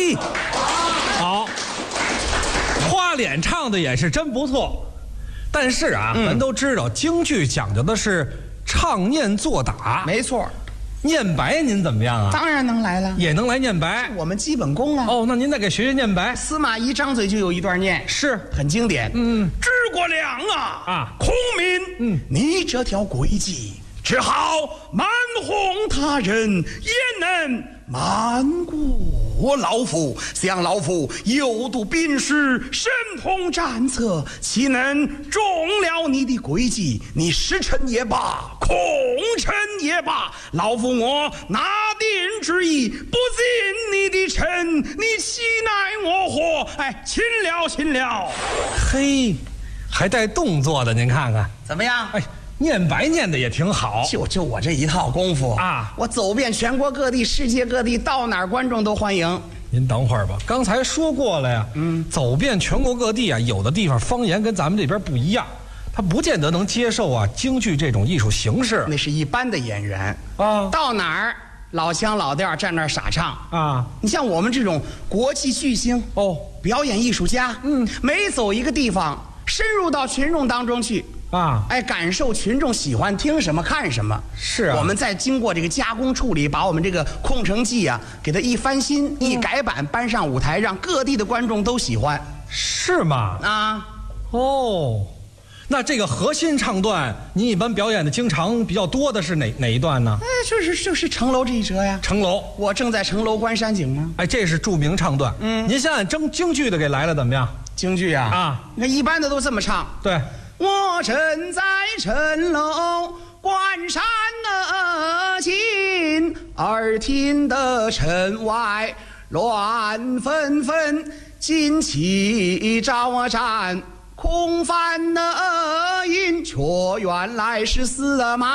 嘿，好，花脸唱的也是真不错，但是啊，咱都知道京剧讲究的是唱念做打， 没错。 念白您怎么样啊？ 当然能来了， 也能来念白， 我们基本功啊。 哦，那您再给学学念白。 司马懿张嘴就有一段念， 是很经典。诸葛亮啊， 孔明，你这条诡计，只好瞒哄他人，也能瞒过老夫。想老夫有读兵书，神通战策，岂能中了你的诡计？你时辰也罢，空辰也罢，老夫我拿定主意，不进你的城，你岂奈我何？哎，擒了，擒了！ 嘿，还带动作的，您看看怎么样？ 哎，念白念的也挺好。 就我这一套功夫啊， 我走遍全国各地、世界各地，到哪儿观众都欢迎。 您等会儿吧，刚才说过了呀。走遍全国各地啊，有的地方方言跟咱们这边不一样，他不见得能接受啊京剧这种艺术形式。 那是一般的演员啊， 到哪儿老腔老调站那儿傻唱啊。 你像我们这种国际巨星哦， 表演艺术家，每走一个地方，深入到群众当中去。哎，感受群众喜欢听什么看什么。 是啊， 我们再经过这个加工处理，把我们这个《空城计》啊，给它一翻新、一改版，搬上舞台，让各地的观众都喜欢。 是吗？ 啊， 哦，那这个核心唱段，您一般表演的经常比较多的是哪一段呢？ 哎，就是城楼这一折呀。 城楼， 我正在城楼观山景吗？ 哎，这是著名唱段。您先按京剧的给来了，怎么样？ 京剧啊，你看一般的都这么唱。 对。 我正在城楼观山景，耳听得城外乱纷纷，旌旗招展，空翻音，却原来是司马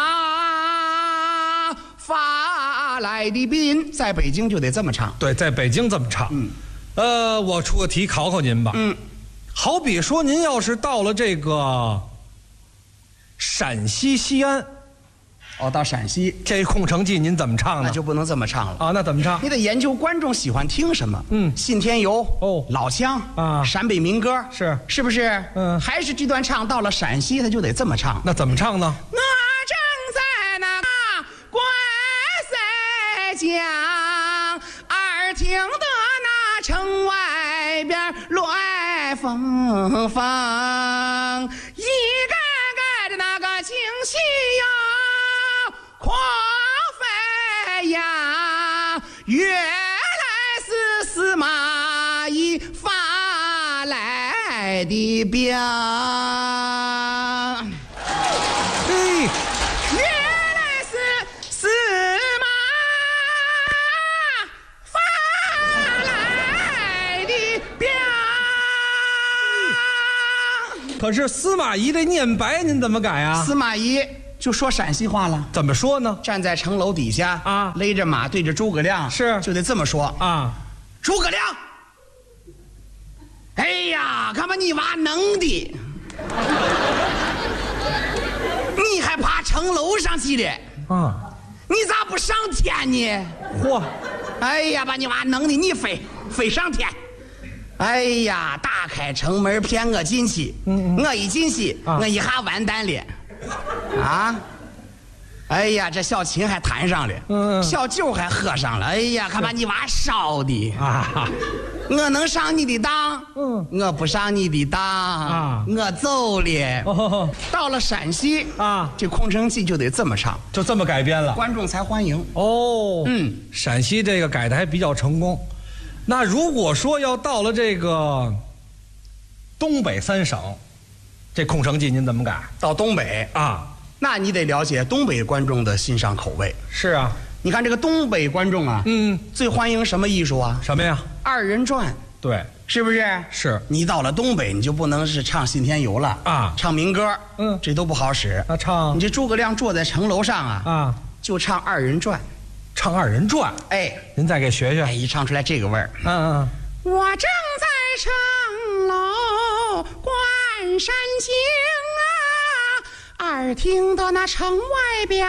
发来的兵。在北京就得这么唱。 对，在北京这么唱。我出个题考考您吧。好比说，您要是到了这个陕西西安， 到陕西， 这《空城计》您怎么唱呢？ 那就不能这么唱了啊！那怎么唱？ 你得研究观众喜欢听什么。信天游，老腔啊，陕北民歌，是不是？还是这段唱到了陕西，他就得这么唱。 那怎么唱呢？ 我正在那观山景，耳听得那城外边乱纷纷，一个个的那个惊喜呀，狂飞呀，原来是司马懿发来的兵。 嘿， 原来是司马发来的兵。 可是司马懿这念白您怎么改啊？ 司马懿就说陕西话了。 怎么说呢？ 站在城楼底下啊，勒着马对着诸葛亮，就得这么说啊。诸葛亮，哎呀，看把你娃能的，你还爬城楼上去了啊？你咋不上天呢？嚯！哎呀，把你娃能的，你飞上天。哎呀，打开城门骗我进去，我一进去，我一下完蛋了，啊！哎呀，这小琴还弹上了，小酒还喝上了，哎呀，看把你娃烧的啊！我能上你的当，我不上你的当啊！我走了。到了陕西啊，这《空城计》就得这么唱， 就这么改编了， 观众才欢迎。 哦，陕西这个改的还比较成功。那如果说要到了这个东北三省，这《空城计》您怎么改？ 到东北啊，那你得了解东北观众的欣赏口味。 是啊， 你看这个东北观众啊，最欢迎什么艺术啊？ 什么呀？ 二人转。 对， 是不是？ 是。 你到了东北，你就不能是唱信天游了啊，唱民歌，这都不好使。 那唱你这诸葛亮坐在城楼上啊，就唱二人转。 唱二人转， 哎， 您再给学学。 哎，一唱出来这个味儿。 我正在城楼观山景啊，耳听到那城外边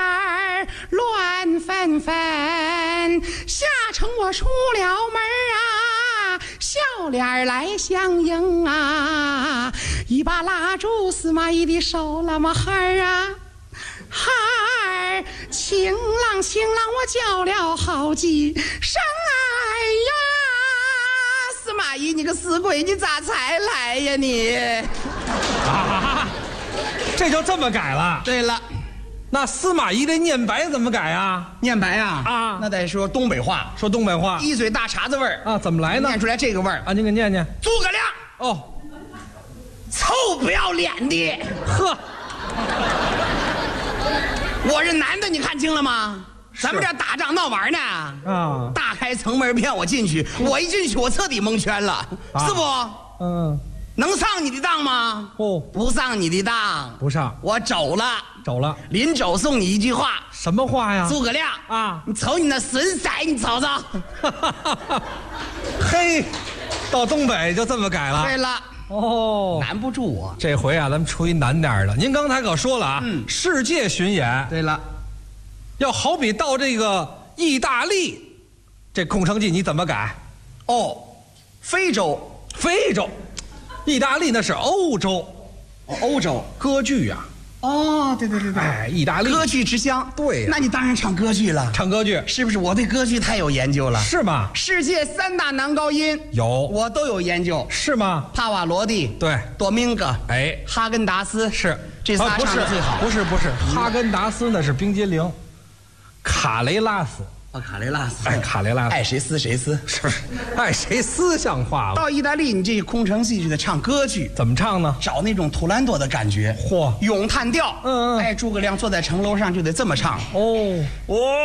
乱纷纷，下城我出了门啊， 笑脸来相迎啊！一把拉住司马懿的手，那么孩儿啊，孩儿，情郎情郎，我叫了好几声哎呀！司马懿，你个死鬼，你咋才来呀你？ 啊，这就这么改了？ 对了， 那司马懿这念白怎么改啊？ 念白啊啊， 那得说东北话， 说东北话， 一嘴大碴子味儿啊，怎么来呢？ 念出来这个味儿啊，您给念念。 诸葛亮， 哦， 臭不要脸的！ 呵， 我是男的，你看清了吗？咱们这打仗闹玩呢， 啊， 大开城门骗我进去，我一进去我彻底蒙圈了，是不？ 嗯， 能上你的当吗？ 哦， 不上你的当， 不上， 我走了， 走了。 临走送你一句话， 什么话呀？ 诸葛亮啊， 你瞅你那损色，你瞅瞅。 嘿，到东北就这么改了。 对了， 哦， 难不住我。 这回啊，咱们出一难点儿的。您刚才可说了啊，世界巡演， 对了， 要好比到这个意大利，这空城计你怎么改？ 哦，非洲， 非洲，意大利那是欧洲， 欧洲歌剧呀、 哦，对对对对， 哎，意大利歌剧之乡。 对呀那你当然唱歌剧了， 唱歌剧是不是？我对歌剧太有研究了。 是吗？ 世界3大男高音有， 我都有研究。 是吗？ 帕瓦罗蒂， 对， 多明戈， 哎， 哈根达斯， 是这仨不是唱的最好。 不是，哈根达斯那是冰激凌，卡雷拉斯， 卡雷拉斯， 哎，卡雷拉斯， 爱谁撕谁撕。 是，爱谁思像话了。 到意大利，你这空城戏就得唱歌剧， 怎么唱呢？ 找那种图兰朵的感觉。 嚯， 咏叹调。 嗯， 哎，诸葛亮坐在城楼上就得这么唱。 哦， 我。